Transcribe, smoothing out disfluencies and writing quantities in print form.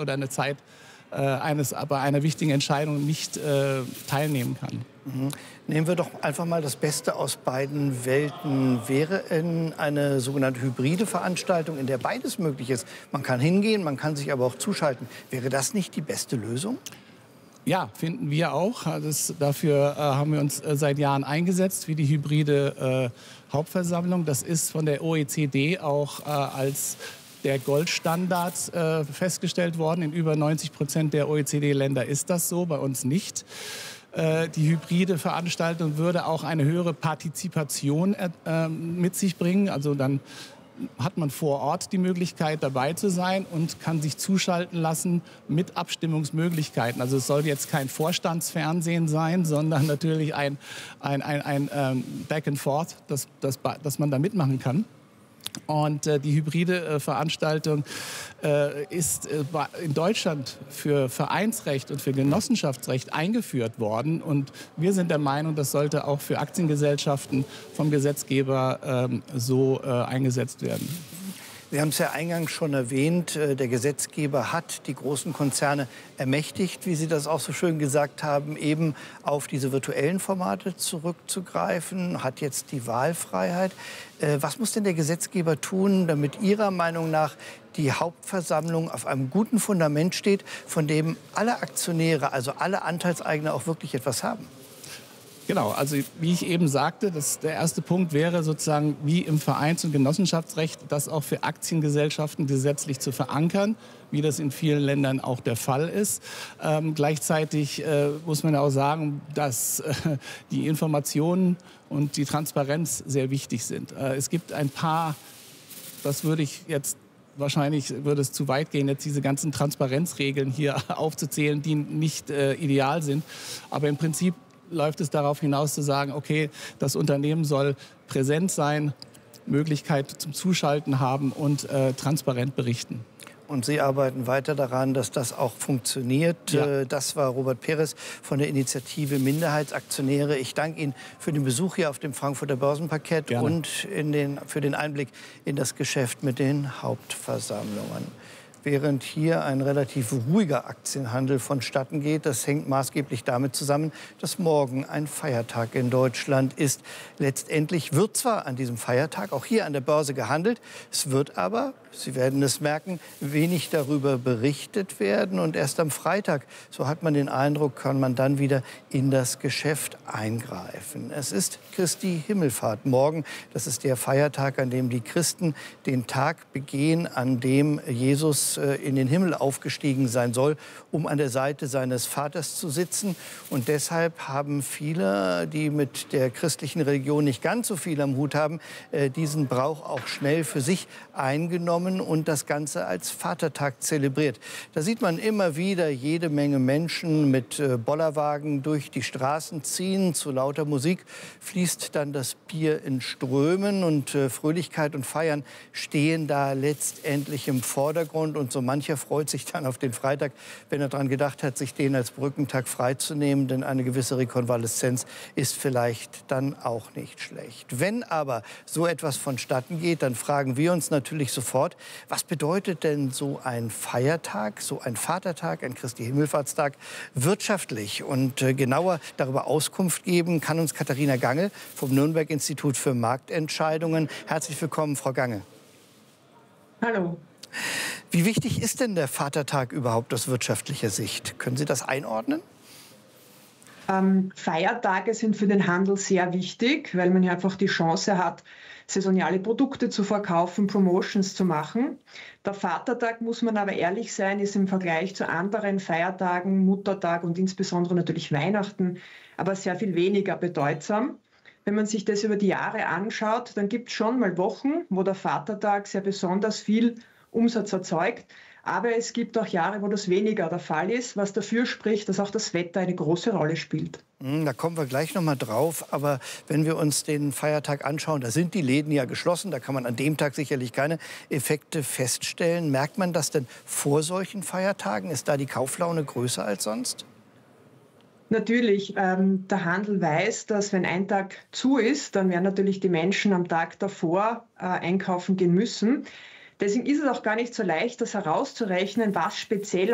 oder eine Zeit bei einer wichtigen Entscheidung nicht teilnehmen kann. Mhm. Nehmen wir doch einfach mal das Beste aus beiden Welten. Wäre eine sogenannte hybride Veranstaltung, in der beides möglich ist, man kann hingehen, man kann sich aber auch zuschalten, wäre das nicht die beste Lösung? Ja, finden wir auch. Dafür haben wir uns seit Jahren eingesetzt, wie die hybride Hauptversammlung. Das ist von der OECD auch als der Goldstandard festgestellt worden. In über 90% der OECD-Länder ist das so, bei uns nicht. Die hybride Veranstaltung würde auch eine höhere Partizipation mit sich bringen. Also dann hat man vor Ort die Möglichkeit, dabei zu sein und kann sich zuschalten lassen mit Abstimmungsmöglichkeiten. Also es soll jetzt kein Vorstandsfernsehen sein, sondern natürlich ein Back and Forth, dass man da mitmachen kann. Und die hybride Veranstaltung ist in Deutschland für Vereinsrecht und für Genossenschaftsrecht eingeführt worden. Und wir sind der Meinung, das sollte auch für Aktiengesellschaften vom Gesetzgeber so eingesetzt werden. Sie haben es ja eingangs schon erwähnt, der Gesetzgeber hat die großen Konzerne ermächtigt, wie Sie das auch so schön gesagt haben, eben auf diese virtuellen Formate zurückzugreifen, hat jetzt die Wahlfreiheit. Was muss denn der Gesetzgeber tun, damit Ihrer Meinung nach die Hauptversammlung auf einem guten Fundament steht, von dem alle Aktionäre, also alle Anteilseigner auch wirklich etwas haben? Genau, also wie ich eben sagte, der erste Punkt wäre sozusagen wie im Vereins- und Genossenschaftsrecht, das auch für Aktiengesellschaften gesetzlich zu verankern, wie das in vielen Ländern auch der Fall ist. Gleichzeitig muss man auch sagen, dass die Informationen und die Transparenz sehr wichtig sind. Es gibt ein paar, das würde ich jetzt wahrscheinlich würde es zu weit gehen, jetzt diese ganzen Transparenzregeln hier aufzuzählen, die nicht ideal sind. Aber im Prinzip läuft es darauf hinaus zu sagen, okay, das Unternehmen soll präsent sein, Möglichkeit zum Zuschalten haben und transparent berichten. Und Sie arbeiten weiter daran, dass das auch funktioniert. Ja. Das war Robert Peres von der Initiative Minderheitsaktionäre. Ich danke Ihnen für den Besuch hier auf dem Frankfurter Börsenparkett. Gerne. Und für den Einblick in das Geschäft mit den Hauptversammlungen. Während hier ein relativ ruhiger Aktienhandel vonstatten geht. Das hängt maßgeblich damit zusammen, dass morgen ein Feiertag in Deutschland ist. Letztendlich wird zwar an diesem Feiertag auch hier an der Börse gehandelt, es wird aber, Sie werden es merken, wenig darüber berichtet werden. Und erst am Freitag, so hat man den Eindruck, kann man dann wieder in das Geschäft eingreifen. Es ist Christi Himmelfahrt morgen. Das ist der Feiertag, an dem die Christen den Tag begehen, an dem Jesus in den Himmel aufgestiegen sein soll, um an der Seite seines Vaters zu sitzen. Und deshalb haben viele, die mit der christlichen Religion nicht ganz so viel am Hut haben, diesen Brauch auch schnell für sich eingenommen und das Ganze als Vatertag zelebriert. Da sieht man immer wieder jede Menge Menschen mit Bollerwagen durch die Straßen ziehen. Zu lauter Musik fließt dann das Bier in Strömen und Fröhlichkeit und Feiern stehen da letztendlich im Vordergrund. Und so mancher freut sich dann auf den Freitag, wenn er daran gedacht hat, sich den als Brückentag freizunehmen. Denn eine gewisse Rekonvaleszenz ist vielleicht dann auch nicht schlecht. Wenn aber so etwas vonstatten geht, dann fragen wir uns natürlich sofort, was bedeutet denn so ein Feiertag, so ein Vatertag, ein Christi Himmelfahrtstag wirtschaftlich? Und genauer darüber Auskunft geben kann uns Katharina Gange vom Nürnberg-Institut für Marktentscheidungen. Herzlich willkommen, Frau Gange. Hallo. Wie wichtig ist denn der Vatertag überhaupt aus wirtschaftlicher Sicht? Können Sie das einordnen? Feiertage sind für den Handel sehr wichtig, weil man hier einfach die Chance hat, saisonale Produkte zu verkaufen, Promotions zu machen. Der Vatertag, muss man aber ehrlich sein, ist im Vergleich zu anderen Feiertagen, Muttertag und insbesondere natürlich Weihnachten, aber sehr viel weniger bedeutsam. Wenn man sich das über die Jahre anschaut, dann gibt es schon mal Wochen, wo der Vatertag sehr besonders viel Umsatz erzeugt. Aber es gibt auch Jahre, wo das weniger der Fall ist, was dafür spricht, dass auch das Wetter eine große Rolle spielt. Da kommen wir gleich noch mal drauf. Aber wenn wir uns den Feiertag anschauen, da sind die Läden ja geschlossen. Da kann man an dem Tag sicherlich keine Effekte feststellen. Merkt man das denn vor solchen Feiertagen? Ist da die Kauflaune größer als sonst? Natürlich, der Handel weiß, dass wenn ein Tag zu ist, dann werden natürlich die Menschen am Tag davor einkaufen gehen müssen. Deswegen ist es auch gar nicht so leicht, das herauszurechnen, was speziell